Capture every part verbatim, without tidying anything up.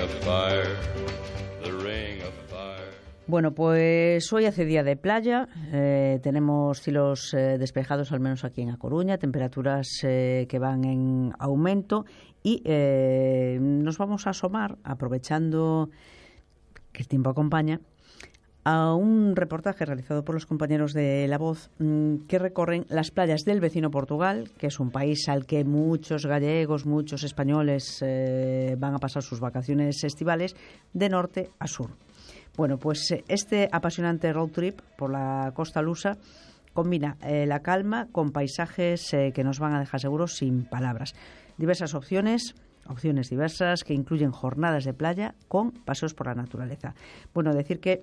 of fire, the ring of fire. Bueno, pues hoy hace día de playa, eh, tenemos cielos eh, despejados al menos aquí en A Coruña, temperaturas eh, que van en aumento y eh, nos vamos a asomar, aprovechando que el tiempo acompaña, a un reportaje realizado por los compañeros de La Voz mmm, que recorren las playas del vecino Portugal, que es un país al que muchos gallegos, muchos españoles eh, van a pasar sus vacaciones estivales de norte a sur. Bueno, pues este apasionante road trip por la costa lusa combina eh, la calma con paisajes eh, que nos van a dejar seguros sin palabras. Diversas opciones, opciones diversas que incluyen jornadas de playa con paseos por la naturaleza. Bueno, decir que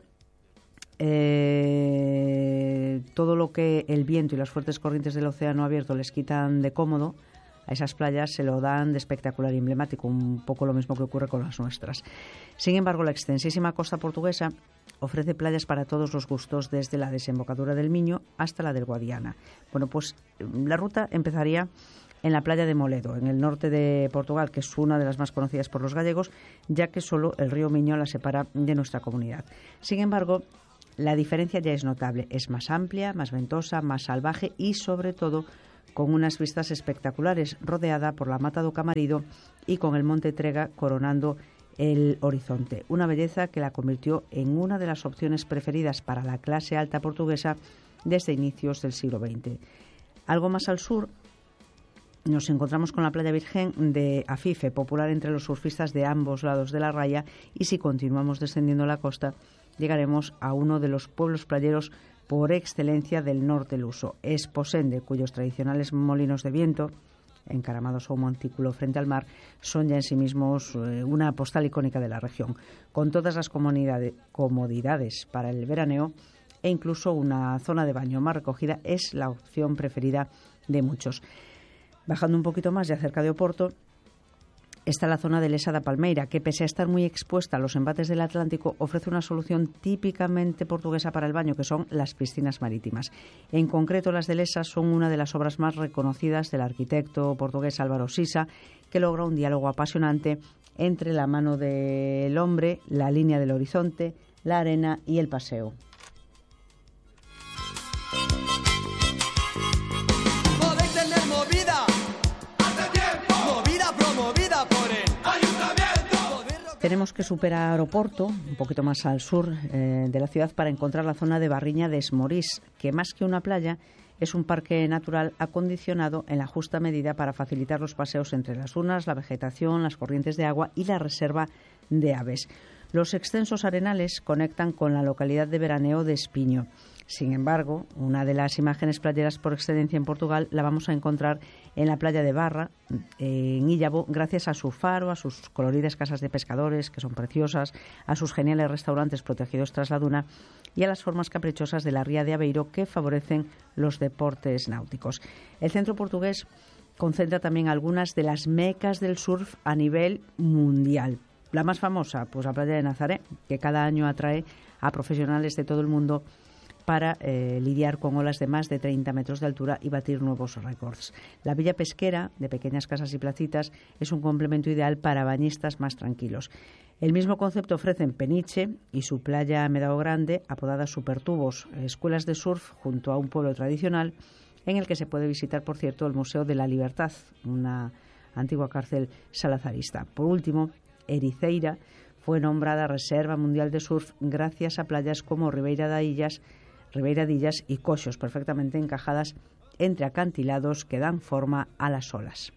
eh, todo lo que el viento y las fuertes corrientes del océano abierto les quitan de cómodo a esas playas se lo dan de espectacular y emblemático, un poco lo mismo que ocurre con las nuestras. Sin embargo, la extensísima costa portuguesa ofrece playas para todos los gustos, desde la desembocadura del Miño hasta la del Guadiana. Bueno, pues la ruta empezaría en la playa de Moledo, en el norte de Portugal, que es una de las más conocidas por los gallegos, ya que solo el río Miño la separa de nuestra comunidad. Sin embargo, la diferencia ya es notable. Es más amplia, más ventosa, más salvaje y, sobre todo, con unas vistas espectaculares, rodeada por la Mata do Camarido y con el Monte Trega coronando el horizonte. Una belleza que la convirtió en una de las opciones preferidas para la clase alta portuguesa desde inicios del siglo veinte. Algo más al sur nos encontramos con la playa virgen de Afife, popular entre los surfistas de ambos lados de la raya, y si continuamos descendiendo la costa llegaremos a uno de los pueblos playeros por excelencia del norte luso, Esposende, cuyos tradicionales molinos de viento, encaramados a un montículo frente al mar, son ya en sí mismos eh, una postal icónica de la región, con todas las comodidades para el veraneo e incluso una zona de baño más recogida. Es la opción preferida de muchos. Bajando un poquito más, ya cerca de Oporto, está la zona de Lesa da Palmeira, que pese a estar muy expuesta a los embates del Atlántico, ofrece una solución típicamente portuguesa para el baño, que son las piscinas marítimas. En concreto, las de Lesa son una de las obras más reconocidas del arquitecto portugués Álvaro Sisa, que logra un diálogo apasionante entre la mano del hombre, la línea del horizonte, la arena y el paseo. Tenemos que superar Oporto, un poquito más al sur eh, de la ciudad, para encontrar la zona de Barriña de Esmorís, que más que una playa es un parque natural acondicionado en la justa medida para facilitar los paseos entre las dunas, la vegetación, las corrientes de agua y la reserva de aves. Los extensos arenales conectan con la localidad de veraneo de Espiño. Sin embargo, una de las imágenes playeras por excelencia en Portugal la vamos a encontrar en la playa de Barra, en Illavo, gracias a su faro, a sus coloridas casas de pescadores, que son preciosas, a sus geniales restaurantes protegidos tras la duna y a las formas caprichosas de la ría de Aveiro, que favorecen los deportes náuticos. El centro portugués concentra también algunas de las mecas del surf a nivel mundial. La más famosa, pues la playa de Nazaré, que cada año atrae a profesionales de todo el mundo para eh, lidiar con olas de más de treinta metros de altura y batir nuevos récords. La villa pesquera, de pequeñas casas y placitas, es un complemento ideal para bañistas más tranquilos. El mismo concepto ofrecen Peniche y su playa Medao Grande, apodada Supertubos, escuelas de surf junto a un pueblo tradicional, en el que se puede visitar, por cierto, el Museo de la Libertad, una antigua cárcel salazarista. Por último, Ericeira fue nombrada Reserva Mundial de Surf gracias a playas como Ribeira de Illas, Ribeira de Illas y Coxos, perfectamente encajadas entre acantilados que dan forma a las olas.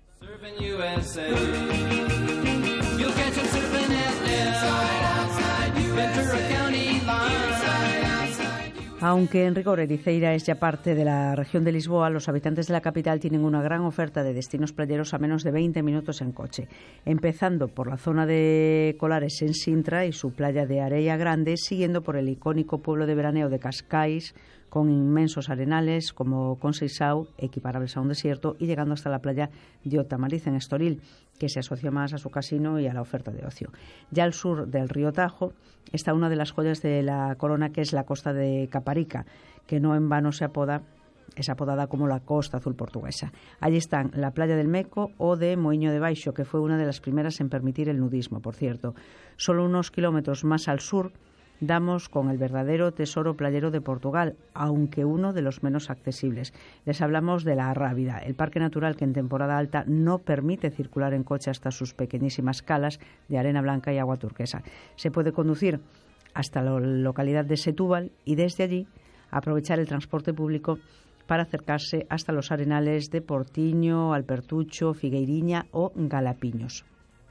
Aunque en rigor Ericeira es ya parte de la región de Lisboa, los habitantes de la capital tienen una gran oferta de destinos playeros a menos de veinte minutos en coche, empezando por la zona de Colares en Sintra y su playa de Areia Grande, siguiendo por el icónico pueblo de veraneo de Cascais, con inmensos arenales como Conceição, equiparables a un desierto, y llegando hasta la playa de Otamariz en Estoril, que se asocia más a su casino y a la oferta de ocio. Ya al sur del río Tajo está una de las joyas de la corona, que es la costa de Caparica, que no en vano se apoda es apodada como la Costa Azul portuguesa. Allí están la playa del Meco o de Moinho de Baixo, que fue una de las primeras en permitir el nudismo, por cierto. Solo unos kilómetros más al sur damos con el verdadero tesoro playero de Portugal, aunque uno de los menos accesibles. Les hablamos de la Arrábida, el parque natural que en temporada alta no permite circular en coche hasta sus pequeñísimas calas de arena blanca y agua turquesa. Se puede conducir hasta la localidad de Setúbal y desde allí aprovechar el transporte público para acercarse hasta los arenales de Portiño, Alpertucho, Figueiriña o Galapiños.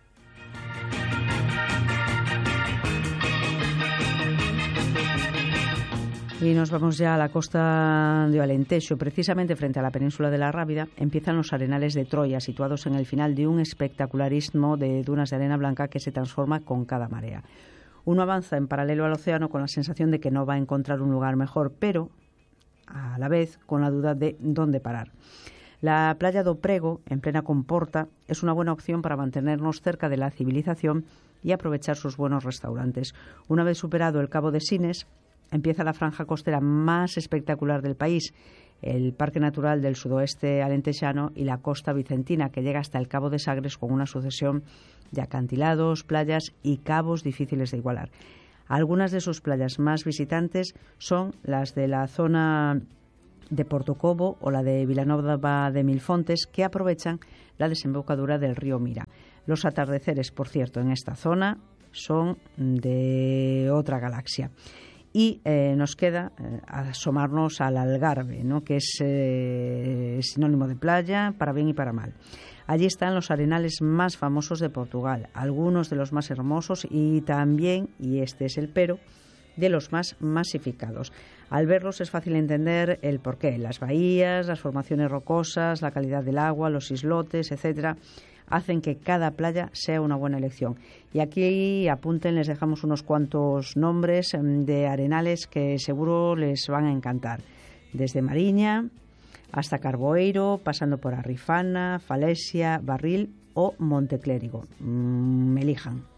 Y nos vamos ya a la costa de Alentejo. Precisamente frente a la península de la Rábida empiezan los arenales de Troya, situados en el final de un espectacular istmo de dunas de arena blanca que se transforma con cada marea. Uno avanza en paralelo al océano con la sensación de que no va a encontrar un lugar mejor, pero a la vez con la duda de dónde parar. La playa do Prego, en plena comporta, es una buena opción para mantenernos cerca de la civilización y aprovechar sus buenos restaurantes. Una vez superado el Cabo de Sines, empieza la franja costera más espectacular del país, el Parque Natural del Sudoeste Alentejano y la Costa Vicentina, que llega hasta el Cabo de Sagres con una sucesión de acantilados, playas y cabos difíciles de igualar. Algunas de sus playas más visitantes son las de la zona de Portocobo o la de Vilanova de Milfontes, que aprovechan la desembocadura del río Mira. Los atardeceres, por cierto, en esta zona son de otra galaxia. Y eh, nos queda eh, asomarnos al Algarve, ¿no?, que es eh, sinónimo de playa para bien y para mal. Allí están los arenales más famosos de Portugal, algunos de los más hermosos y también, y este es el pero, de los más masificados. Al verlos es fácil entender el porqué. Las bahías, las formaciones rocosas, la calidad del agua, los islotes, etcétera, hacen que cada playa sea una buena elección. Y aquí apunten, les dejamos unos cuantos nombres de arenales que seguro les van a encantar. Desde Mariña hasta Carboeiro, pasando por Arrifana, Falesia, Barril o Monteclérigo. Mm, elijan.